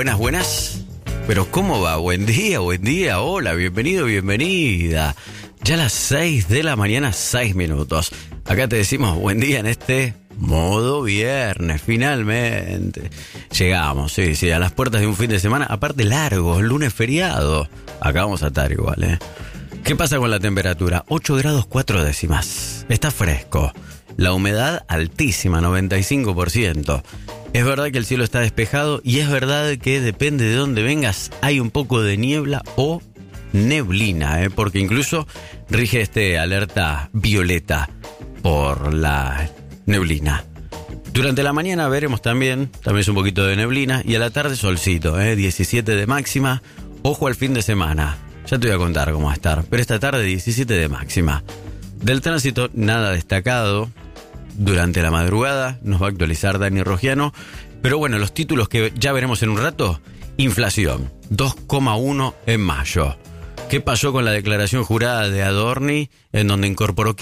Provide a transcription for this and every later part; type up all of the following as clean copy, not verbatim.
Buenas, buenas. Pero ¿cómo va? Buen día, hola, bienvenido, bienvenida. Ya a las 6 de la mañana, 6 minutos. Acá te decimos buen día en este modo viernes, finalmente. Llegamos, sí, a las puertas de un fin de semana, aparte largo, lunes feriado. Acá vamos a estar igual, ¿eh? ¿Qué pasa con la temperatura? 8 grados 4 décimas. Está fresco. La humedad altísima, 95%. Es verdad que el cielo está despejado y es verdad que depende de dónde vengas, hay un poco de niebla o neblina, porque incluso rige alerta violeta por la neblina. Durante la mañana veremos también es un poquito de neblina y a la tarde solcito, 17 de máxima. Ojo al fin de semana, ya te voy a contar cómo va a estar, pero esta tarde 17 de máxima. Del tránsito nada destacado. Durante la madrugada nos va a actualizar Dani Rogiano. Pero bueno, los títulos que ya veremos en un rato. Inflación, 2,1 en mayo. ¿Qué pasó con la declaración jurada de Adorni, en donde incorporó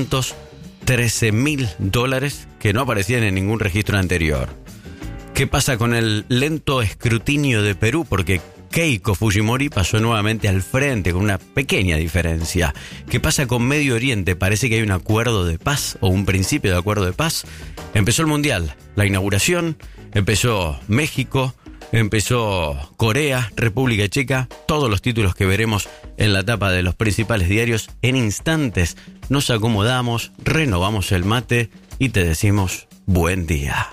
$513.000 que no aparecían en ningún registro anterior? ¿Qué pasa con el lento escrutinio de Perú? Porque Keiko Fujimori pasó nuevamente al frente con una pequeña diferencia. ¿Qué pasa con Medio Oriente? Parece que hay un acuerdo de paz o un principio de acuerdo de paz. Empezó el Mundial, la inauguración, empezó México, empezó Corea, República Checa. Todos los títulos que veremos en la tapa de los principales diarios. En instantes nos acomodamos, renovamos el mate y te decimos buen día.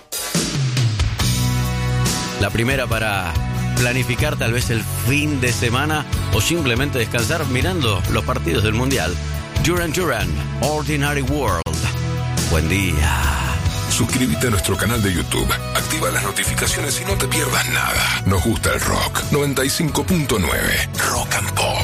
La primera para planificar tal vez el fin de semana o simplemente descansar mirando los partidos del Mundial. Duran Duran, Ordinary World. Buen día. Suscríbete a nuestro canal de YouTube, activa las notificaciones y no te pierdas nada. Nos gusta el rock. 95.9 Rock and Pop.